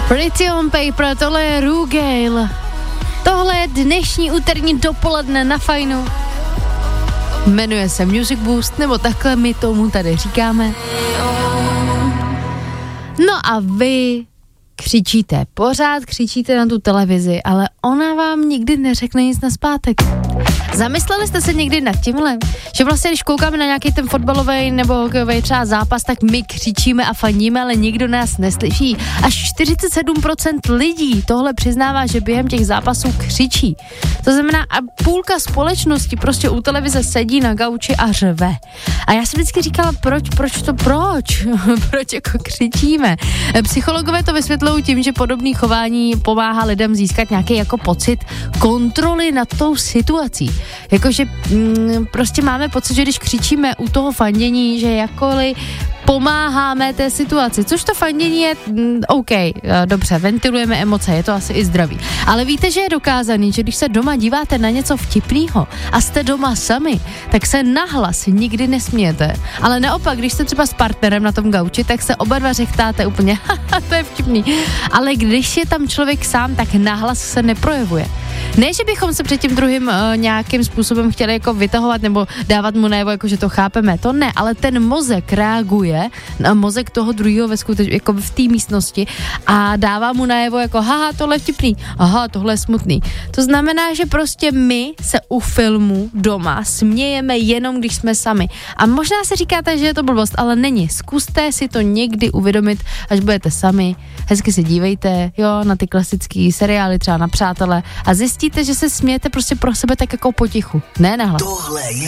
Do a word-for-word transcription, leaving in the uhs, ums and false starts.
Pretty on Paper, tohle je Rugale. Tohle je dnešní úterní dopoledne na Fajnu. Jmenuje se Music Boost, nebo takhle my tomu tady říkáme. No a vy křičíte, pořád křičíte na tu televizi, ale ona vám nikdy neřekne nic nazpátek. Zamysleli jste se někdy nad tímhle? Že vlastně, když koukáme na nějaký ten fotbalový nebo hokejový třeba zápas, tak my křičíme a fandíme, ale nikdo nás neslyší. Až čtyřicet sedm procent lidí tohle přiznává, že během těch zápasů křičí. To znamená, a půlka společnosti prostě u televize sedí na gauči a řve. A já jsem vždycky říkala, proč, proč to, proč? Proč jako křičíme? Psychologové to vysvětlují tím, že podobné chování pomáhá lidem získat nějaký jako pocit kontroly nad tou situací. Jakože mm, prostě máme pocit, že když křičíme u toho fandění, že jakkoliv pomáháme té situaci, což to fandění je mm, OK, dobře, ventilujeme emoce, je to asi i zdravý. Ale víte, že je dokázaný, že když se doma díváte na něco vtipného a jste doma sami, tak se nahlas nikdy nesmějete. Ale naopak, když jste třeba s partnerem na tom gauči, tak se oba dva řechtáte úplně, haha, to je vtipný. Ale když je tam člověk sám, tak nahlas se neprojevuje. Ne, že bychom se před tím druhým uh, nějakým způsobem chtěli jako vytahovat nebo dávat mu najevo, jako že to chápeme, to ne, ale ten mozek reaguje na mozek toho druhého ve skuteč, jako v té místnosti a dává mu najevo jako haha, tohle je vtipný, aha, tohle je smutný. To znamená, že prostě my se u filmu doma smějeme jenom, když jsme sami. A možná si říkáte, že je to blbost, ale není. Zkuste si to někdy uvědomit, až budete sami, hezky se dívejte, jo, na ty klasický seriály, třeba na Přátele a zjistíte, že se smějete prostě pro sebe tak jako potichu, ne nahlas.